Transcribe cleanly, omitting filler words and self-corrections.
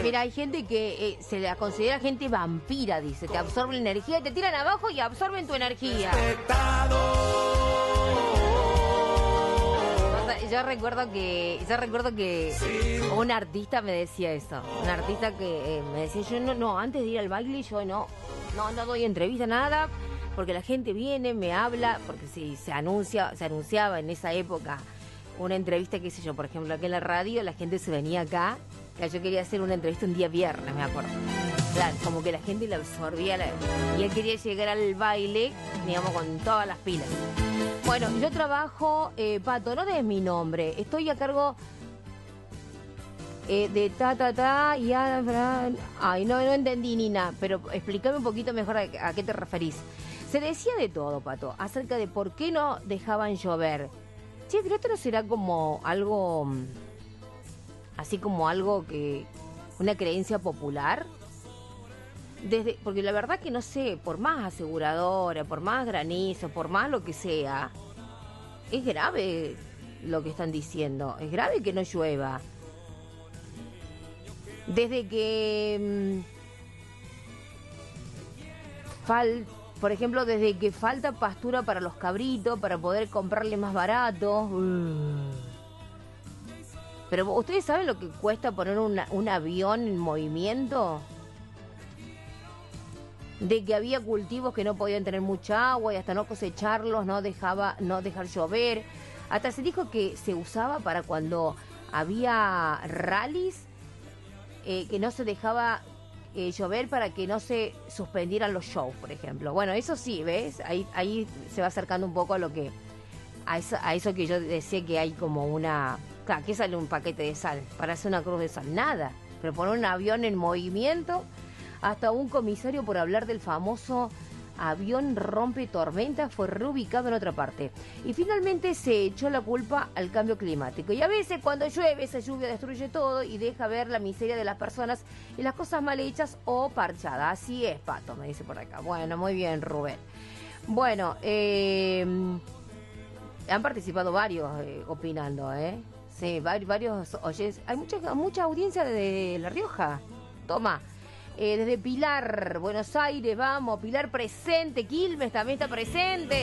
Mira, hay gente que se la considera gente vampira, dice. Te absorben la energía, te tiran abajo y absorben tu energía. Yo recuerdo que un artista me decía eso. Un artista que me decía, yo no, antes de ir al baile, yo no doy entrevista, nada, porque la gente viene, me habla, porque si se anunciaba en esa época una entrevista, qué sé yo, por ejemplo, aquí en la radio, la gente se venía acá. Yo quería hacer una entrevista un día viernes, me acuerdo. Claro, como que la gente la absorbía y él quería llegar al baile, digamos, con todas las pilas. Bueno, yo trabajo, Pato, no des mi nombre, estoy a cargo de y ay, no entendí, Nina, pero explícame un poquito mejor a qué te referís. Se decía de todo, Pato, acerca de por qué no dejaban llover. Che, pero esto no será como algo, así como algo que, una creencia popular. Porque la verdad que no sé, por más aseguradora, por más granizo, por más lo que sea, es grave lo que están diciendo, es grave que no llueva. Desde que por ejemplo, desde que falta pastura para los cabritos, para poder comprarle más barato. Pero ¿ustedes saben lo que cuesta poner un avión en movimiento? De que había cultivos que no podían tener mucha agua y hasta no cosecharlos, no dejar llover. Hasta se dijo que se usaba para cuando había rallies, que no se dejaba llover para que no se suspendieran los shows, por ejemplo. Bueno, eso sí, ¿ves? Ahí se va acercando un poco a lo que a eso que yo decía, que hay como una... Claro, ¿qué sale un paquete de sal? Para hacer una cruz de sal, nada. Pero poner un avión en movimiento... Hasta un comisario, por hablar del famoso avión rompe tormentas, fue reubicado en otra parte. Y finalmente se echó la culpa al cambio climático. Y a veces cuando llueve, esa lluvia destruye todo y deja ver la miseria de las personas y las cosas mal hechas o parchadas. Así es, Pato, me dice por acá. Bueno, muy bien, Rubén. Bueno, han participado varios opinando, ¿eh? Sí, varios oyentes. Hay mucha audiencia de La Rioja. Toma. Desde Pilar, Buenos Aires, vamos, Pilar presente, Quilmes también está presente.